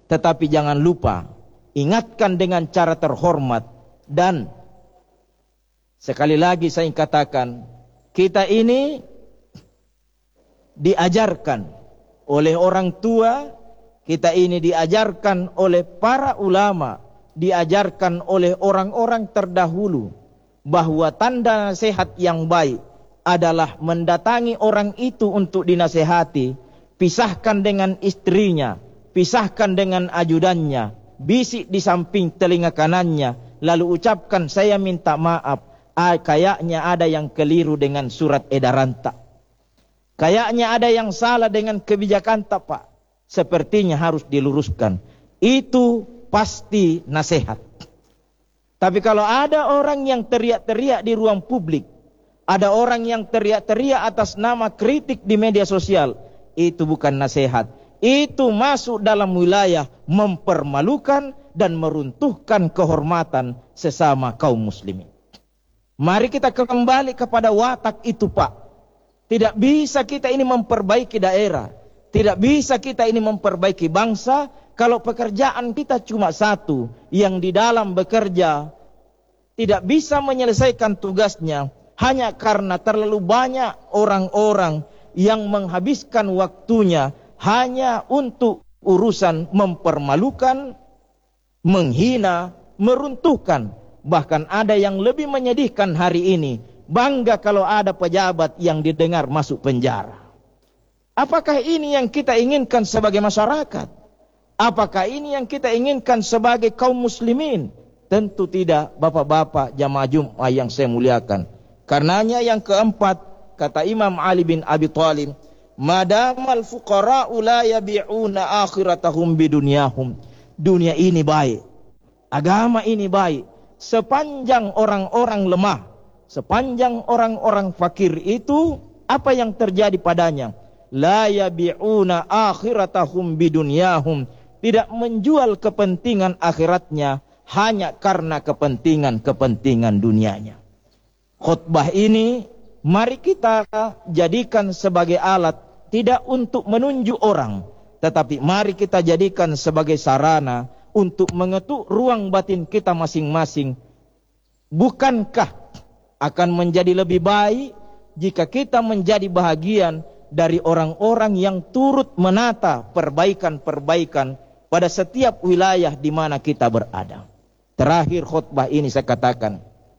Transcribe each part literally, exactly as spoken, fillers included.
Tetapi jangan lupa, ingatkan dengan cara terhormat. Dan sekali lagi saya katakan, kita ini diajarkan oleh orang tua, kita ini diajarkan oleh para ulama, diajarkan oleh orang-orang terdahulu, bahwa tanda nasihat yang baik adalah mendatangi orang itu untuk dinasehati, pisahkan dengan istrinya, pisahkan dengan ajudannya, bisik di samping telinga kanannya, lalu ucapkan, saya minta maaf, ah, kayaknya ada yang keliru dengan surat edaran tak, kayaknya ada yang salah dengan kebijakan tak pak, sepertinya harus diluruskan. Itu pasti nasihat. Tapi kalau ada orang yang teriak-teriak di ruang publik, ada orang yang teriak-teriak atas nama kritik di media sosial, itu bukan nasihat. Itu masuk dalam wilayah mempermalukan dan meruntuhkan kehormatan sesama kaum muslimin. Mari kita kembali kepada watak itu pak. Tidak bisa kita ini memperbaiki daerah, tidak bisa kita ini memperbaiki bangsa kalau pekerjaan kita cuma satu, yang di dalam bekerja tidak bisa menyelesaikan tugasnya hanya karena terlalu banyak orang-orang yang menghabiskan waktunya hanya untuk urusan mempermalukan, menghina, meruntuhkan. Bahkan ada yang lebih menyedihkan hari ini, bangga kalau ada pejabat yang didengar masuk penjara. Apakah ini yang kita inginkan sebagai masyarakat? Apakah ini yang kita inginkan sebagai kaum muslimin? Tentu tidak, bapak-bapak jamaah Jumat yang saya muliakan. Karenanya yang keempat, kata Imam Ali bin Abi Thalib, madamal fuqara'u la yabi'una akhiratahum bidunyahum. Dunia ini baik, agama ini baik, sepanjang orang-orang lemah, sepanjang orang-orang fakir itu, apa yang terjadi padanya? La yabi'una akhiratahum bidunyahum. Tidak menjual kepentingan akhiratnya hanya karena kepentingan-kepentingan dunianya. Khutbah ini mari kita jadikan sebagai alat, tidak untuk menunjuk orang, tetapi mari kita jadikan sebagai sarana untuk mengetuk ruang batin kita masing-masing. Bukankah akan menjadi lebih baik jika kita menjadi bahagian dari orang-orang yang turut menata perbaikan-perbaikan pada setiap wilayah di mana kita berada. Terakhir khutbah ini saya katakan,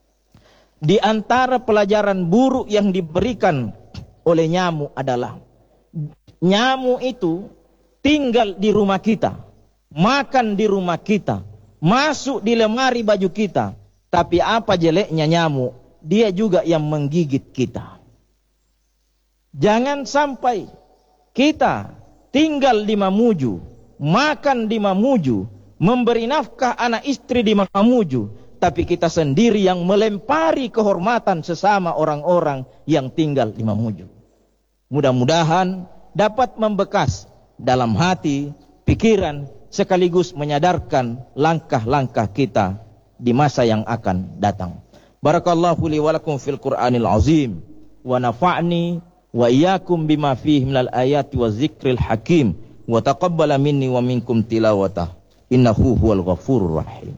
di antara pelajaran buruk yang diberikan oleh nyamuk adalah, nyamuk itu tinggal di rumah kita, makan di rumah kita, masuk di lemari baju kita, tapi apa jeleknya nyamuk? Dia juga yang menggigit kita. Jangan sampai kita tinggal di Mamuju, makan di Mamuju, memberi nafkah anak istri di Mamuju, tapi kita sendiri yang melempari kehormatan sesama orang-orang yang tinggal di Mamuju. Mudah-mudahan dapat membekas dalam hati, pikiran, sekaligus menyadarkan langkah-langkah kita di masa yang akan datang. Barakallahu li wa lakum fil Qur'anil azim, wa nafa'ni wa iyyakum bima fihi minal ayati wa zikril hakim, wa taqabbala minni wa minkum tilawatah, innahu huwal ghafurur rahim.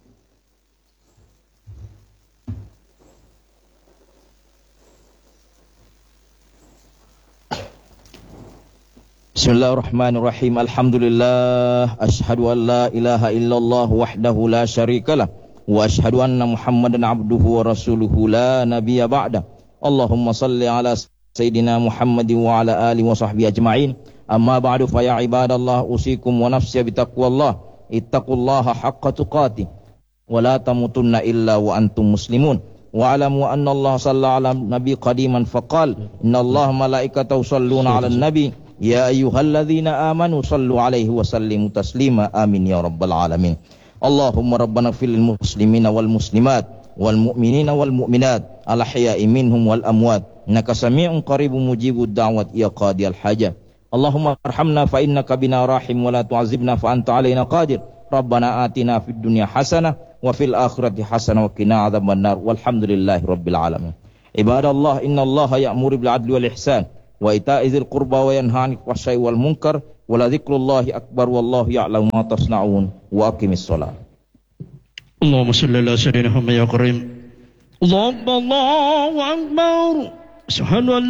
Bismillahirrahmanirrahim. Alhamdulillah, asyhadu an la ilaha illallah wahdahu la syarikalah, wa asyhadu anna Muhammadan abduhu wa rasuluhu la nabiyya ba'da. Allahumma salli ala sayyidina Muhammadin wa ala alihi wa sahbihi ajma'in. Amma ba'du, fa ya ibadallah, usikum wa nafsi bitaqwallah. Ittaqullaha haqqa tuqatih wa la tamutunna illa wa antum muslimun. Wa alamu anna Allah shalla ala nabi qadiman faqal, inna Allah malaikatahu shalluna ala nabi ya ayyuhalladzina amanu sallu alaihi wa sallimu taslima. Amin ya rabbal alamin. Allahumma rabbana fil muslimina wal muslimat wal mu'minina wal mu'minat al ahya'i minhum wal amwat, innaka sami'un qaribun mujibud da'wat ya qadiyal hajat. Allahumma arhamna fa innaka bina rahim wa la tu'azibna fa anta alaina qadir. Rabbana atina fid dunya hasanah wa fil akhirati hasanah wa qina adzabannar. Walhamdulillahi rabbil alamin. Ibadallah, innallaha ya'muru bil adli wal ihsan wa ita'i dzil qurba wa yanha 'anil fahsya'i wal munkar Wala dzikrullahi akbar wallahu ya'lamu ma tasna'un wa aqimis shalah. Allahumma shalli ala sayyidina Muhammad ya karim. Allahu akbar. Subhanallah.